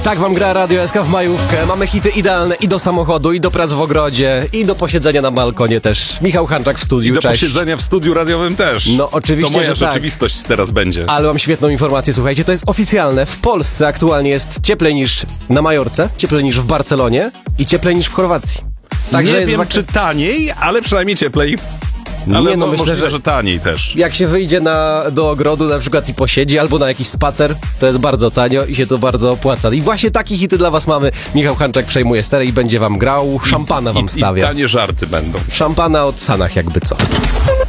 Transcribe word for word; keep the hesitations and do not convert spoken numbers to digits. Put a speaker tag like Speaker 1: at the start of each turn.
Speaker 1: Tak wam gra Radio S K w majówkę. Mamy hity idealne i do samochodu, i do prac w ogrodzie, i do posiedzenia na balkonie też. Michał Hanczak w studiu,
Speaker 2: I do
Speaker 1: cześć.
Speaker 2: posiedzenia w studiu radiowym też.
Speaker 1: No oczywiście,
Speaker 2: To moja
Speaker 1: że tak.
Speaker 2: rzeczywistość teraz będzie.
Speaker 1: Ale mam świetną informację, słuchajcie, to jest oficjalne. W Polsce aktualnie jest cieplej niż na Majorce, cieplej niż w Barcelonie i cieplej niż w Chorwacji.
Speaker 2: Także nie
Speaker 1: jest
Speaker 2: wiem,
Speaker 1: wak-
Speaker 2: czy taniej, ale przynajmniej cieplej. Ale
Speaker 1: Nie, no,
Speaker 2: no,
Speaker 1: myślę,
Speaker 2: możliwe,
Speaker 1: że-
Speaker 2: że taniej też.
Speaker 1: Jak się wyjdzie na, do ogrodu na przykład i posiedzi, albo na jakiś spacer, to jest bardzo tanio i się to bardzo opłaca. I właśnie takie hity dla was mamy. Michał Hanczak przejmuje stery i będzie wam grał, szampana wam
Speaker 2: I,
Speaker 1: stawia.
Speaker 2: I tanie żarty będą.
Speaker 1: Szampana od Sanach jakby co.